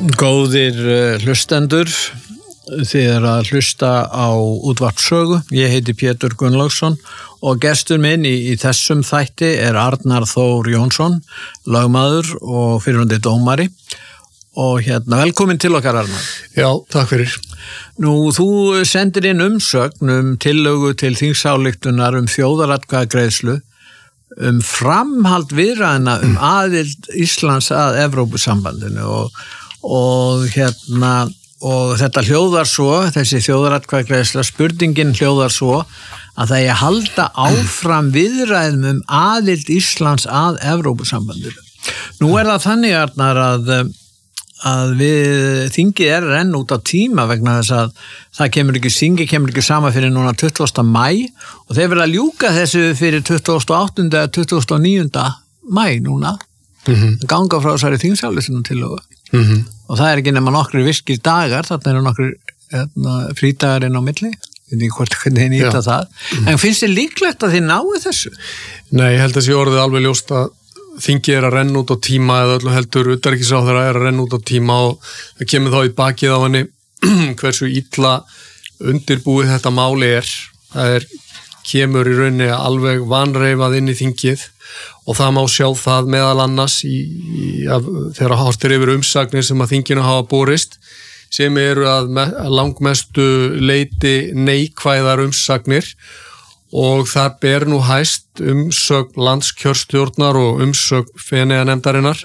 Góðir hlustendur, þið að hlusta á útvarpssögu. Ég heiti Pétur Gunnlaugsson og gestur minn í þessum þætti Arnar Þór Jónsson, lögmaður og fyrrverandi dómari. Og velkomin til okkar, Arnar. Já, takk fyrir. Nú, þú sendir inn umsögn tillögu til þingsályektunar þjóðaratkvæðagreiðslu framhald viðræðna aðild Íslands að Evrópusambandinu og þetta hljóðar svo, þessi þjóðaratkvæðagreiðsla, spurningin hljóðar svo að það eigi að halda áfram viðræðum aðild Íslands að Evrópusambandinu. Nú það þannig, Arnar, að við þingið renn út á tíma vegna þess að það kemur ekki sama fyrir núna 20. maí og þeir verða að ljúka þessu fyrir 28. eða 29. maí núna. Ganga frá þessari þingsályktun tillögu. Og það ekki nema nokkrir virkir dagar, þarna nokkrir frídagar inn á milli. Ég veit ekki hvernig þið nýta það. En finnst þið líklegt að þið náu þessu? Nei, ég held að sé orðið alveg ljóst að þingið að renna út á tíma eða öllu heldur utanríkisráðherra að renna út á tíma og það kemur þá í bakið á henni hversu illa undirbúið þetta máli það kemur í rauninni alveg vanreifað inn í þingið og það má sjá það meðal annars þegar horftir yfir umsagnir sem að þinginu hafa borist sem eru að langmestu leyti neikvæðar umsagnir og þar ber nú hæst umsögn landskjörstjórnar og umsögn Feneyjanefndarinnar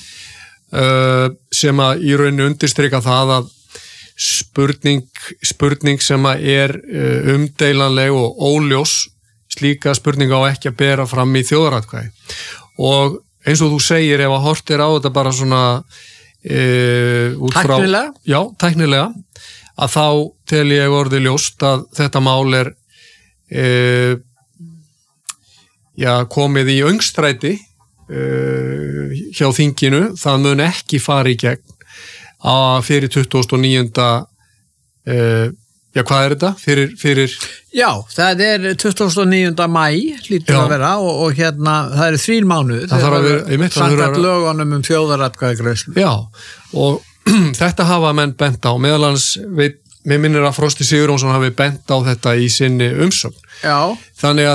sem að í rauninni undirstrika það að spurning sem að umdeilanleg og óljós, slíka spurning á ekki að bera fram í þjóðaratkvæði. Og eins og þú segir, ef að horft á þetta bara svona út frá... Tæknilega? Já, tæknilega. Að þá tel ég orðið ljóst að þetta mál komið í öngstræti hjá þinginu, það mun ekki fara í gegn fyrir 29. Hvað þetta? Fyrir... Já, það 29. maí lítur að vera og það 3 mánuðir. Það þarf að vera... Samkvæmt lögunum þjóðaratkvæðagreiðslu. Já, og þetta hafa menn bent á, meðal annars mér minnir að Frosti Sigurjónsson hafi bent á þetta í sinni umsögn. Já. Þannig að